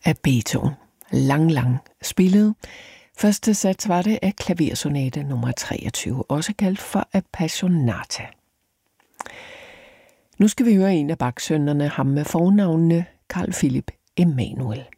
af Beethoven. Lang spillet. Første sats var det af klaversonate nummer 23, også kaldt for Appassionata. Nu skal vi høre en af Bach-sønnerne, ham med fornavnene Carl Philipp Emanuel.